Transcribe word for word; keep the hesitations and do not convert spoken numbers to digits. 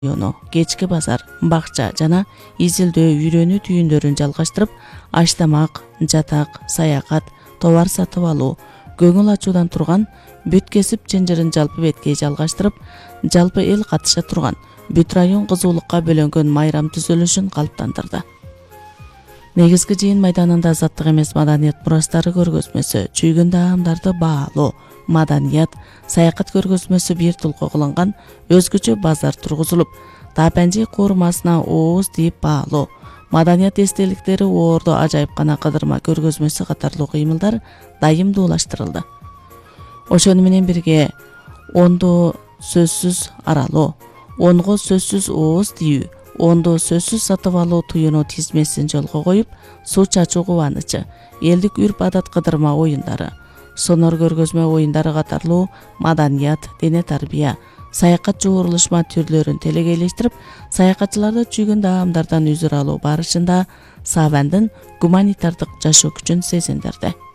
району, кечки базар, бакча жана изилдөө үйрөнүү түйүндөрүн жалгаштырып, аштамак, жатак, саякат, товар сатып алуу, көңүл ачуудан турган бүт кесип чынжырын жалпы бетке жалгаштырып, жалпы эл катыша турган бүт район кызуулукка бөлөнгөн майрам түзүлүшүн калыптандырды. Негизги жыйын майданында азаттык эмес маданият мурастары көргөзмөсү, чүйгүн даамдарды баалоо, маданият, саякат көргөзмөсү бир тулку кылынган өзгөчө базар тургузулуп, Тапанжи куурмасына ооз тийип баалоо, маданият эстеликтери оордо ажайыпкана кыдырма көргөзмөсү катарлуу кыймылдар дайымдуулаштырылды. Ошону менен бирге ондо сөзсүз аралоо, онго сөзсүз ооз тийүү, ондо сөзсүз сатып алуу туюну тизмесин жолго коюп, суу чачуу кубанычы, элдик үрп адат кыдырма оюндары, сонор көргөзмө оюндары катарлуу маданият, дене тарбия, саякат жуурулушма түрлөрүн телегейлештирип, саякатчыларды чүйгүн даамдардан үзүр алуу барышында Саабандын гуманитардык жашоо күчүн сезиндирди.